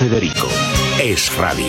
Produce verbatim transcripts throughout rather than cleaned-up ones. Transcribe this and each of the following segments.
Federico. Es Radio.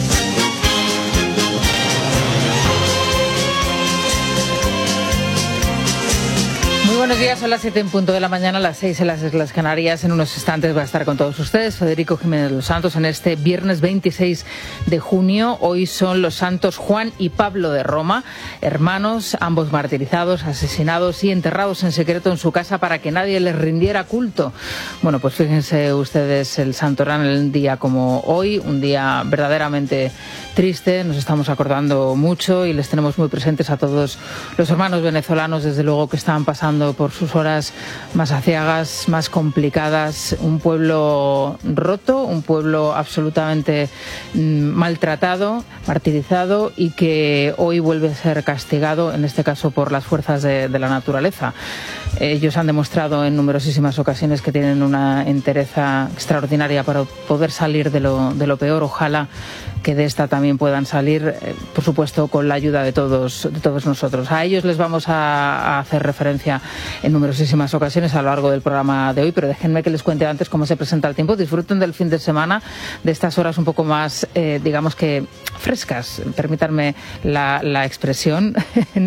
Muy buenos días, son las siete en punto de la mañana, las seis en las Islas Canarias. En unos instantes va a estar con todos ustedes Federico Jiménez Los Santos en este viernes veintiséis de junio. Hoy son los santos Juan y Pablo de Roma, hermanos, ambos martirizados, asesinados y enterrados en secreto en su casa para que nadie les rindiera culto. Bueno, pues fíjense ustedes el santoral en un día como hoy, un día verdaderamente triste. Nos estamos acordando mucho y les tenemos muy presentes a todos los hermanos venezolanos, desde luego, que están pasando por sus horas más aciagas, más complicadas, un pueblo roto, un pueblo absolutamente mm, maltratado, martirizado y que hoy vuelve a ser castigado, en este caso por las fuerzas de, de la naturaleza. Ellos han demostrado en numerosísimas ocasiones que tienen una entereza extraordinaria para poder salir de lo, de lo peor. Ojalá que de esta también puedan salir, eh, por supuesto, con la ayuda de todos, de todos nosotros. A ellos les vamos a, a hacer referencia en numerosísimas ocasiones a lo largo del programa de hoy, pero déjenme que les cuente antes cómo se presenta el tiempo. Disfruten del fin de semana, de estas horas un poco más, eh, digamos que frescas, permítanme la, la expresión,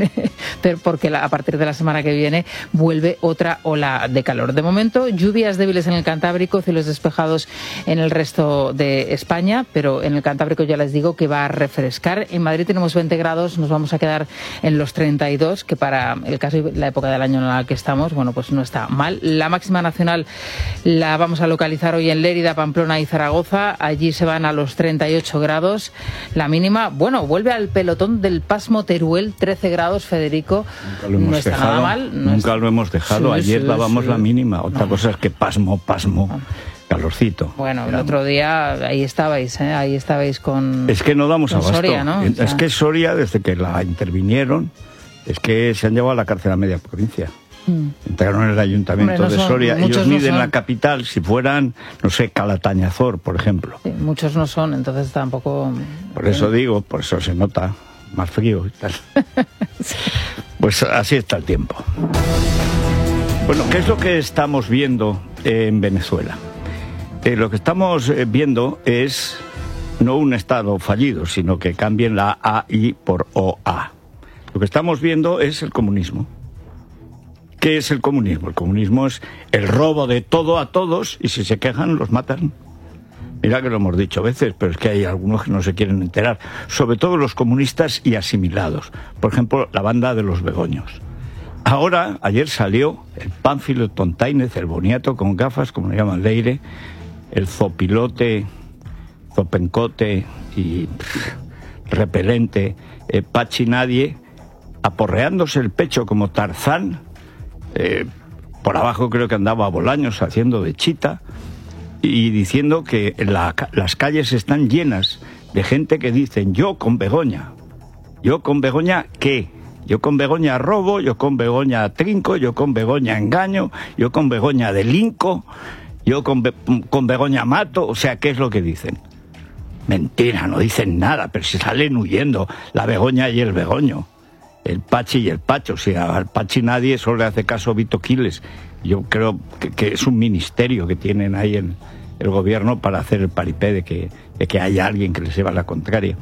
porque la, a partir de la semana que viene vuelve otra ola de calor. De momento, lluvias débiles en el Cantábrico, cielos despejados en el resto de España, pero en el Cantábrico ya les digo que va a refrescar. En Madrid tenemos veinte grados, nos vamos a quedar en los treinta y dos, que para el caso y la época del año en la que estamos, bueno, pues no está mal. La máxima nacional la vamos a localizar hoy en Lérida, Pamplona y Zaragoza. Allí se van a los treinta y ocho grados. La mínima, bueno, vuelve al pelotón del pasmo Teruel, trece grados, Federico. Nunca lo hemos no está dejado, nada mal. No nunca está... lo hemos dejado. Sí, Ayer sí, dábamos sí. la mínima. Otra no. cosa es que pasmo, pasmo. No. Calorcito. Bueno, el otro día ahí estabais, ¿eh? Ahí estabais con... Es que no damos abasto. Soria, ¿no? Es o sea... que Soria, desde que la intervinieron, es que se han llevado a la cárcel a media provincia. Mm. Entraron en el ayuntamiento Hombre, no de son, Soria. Ellos no miden son... la capital si fueran, no sé, Calatañazor, por ejemplo. Sí, muchos no son, entonces tampoco... Por eso digo, por eso se nota más frío y tal. Sí. Pues así está el tiempo. Bueno, ¿qué es lo que estamos viendo en Venezuela? Eh, lo que estamos eh, viendo es no un Estado fallido, sino que cambien la A I por O A. Lo que estamos viendo es el comunismo. ¿Qué es el comunismo? El comunismo es el robo de todo a todos y si se quejan los matan. Mira que lo hemos dicho veces, pero es que hay algunos que no se quieren enterar. Sobre todo los comunistas y asimilados. Por ejemplo, la banda de los Begoños. Ahora, ayer salió el Pánfilo Tontainez, el boniato con gafas, como le llaman Leire, el Zopilote, Zopencote y pff, repelente, eh, Pachi Nadie, aporreándose el pecho como Tarzán. Eh, por abajo creo que andaba Bolaños haciendo de chita y diciendo que la, las calles están llenas de gente que dicen yo con Begoña. ¿Yo con Begoña qué? Yo con Begoña robo, yo con Begoña trinco, yo con Begoña engaño, yo con Begoña delinco, yo con, Be con Begoña mato. O sea, ¿qué es lo que dicen? Mentira, no dicen nada, pero se salen huyendo la Begoña y el Begoño. El Pachi y el Pacho. Si al Pachi nadie solo le hace caso a Vito Quiles. Yo creo que, que es un ministerio que tienen ahí en el gobierno para hacer el paripé de que, de que haya alguien que les lleva la contraria.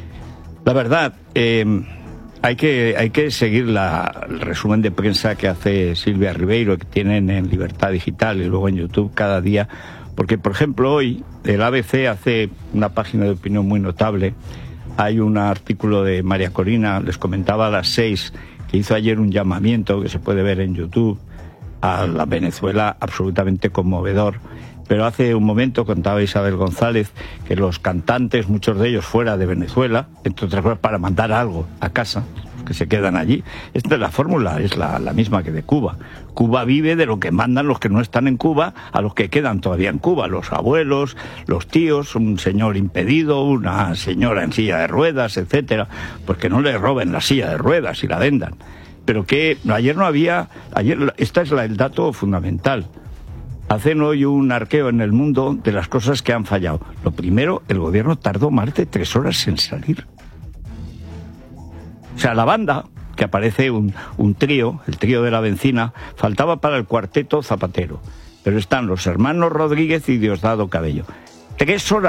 La verdad, eh, hay que, hay que seguir la, el resumen de prensa que hace Silvia Ribeiro, que tienen en Libertad Digital y luego en YouTube cada día. Porque, por ejemplo, hoy el A B C hace una página de opinión muy notable. Hay un artículo de María Corina, les comentaba a las seis, que hizo ayer un llamamiento que se puede ver en YouTube a la Venezuela absolutamente conmovedor. Pero hace un momento contaba Isabel González que los cantantes, muchos de ellos fuera de Venezuela, entre otras cosas para mandar algo a casa, que se quedan allí. Esta es la fórmula, es la, la misma que de Cuba. Cuba vive de lo que mandan los que no están en Cuba a los que quedan todavía en Cuba, los abuelos, los tíos, un señor impedido, una señora en silla de ruedas, etcétera, pues que no le roben la silla de ruedas y la vendan. Pero que ayer no había, ayer esta es la, el dato fundamental. Hacen hoy un arqueo en el mundo de las cosas que han fallado. Lo primero, el gobierno tardó más de tres horas en salir. O sea, la banda, que aparece un, un trío, el trío de la Bencina, faltaba para el cuarteto Zapatero. Pero están los hermanos Rodríguez y Diosdado Cabello. Tres horas.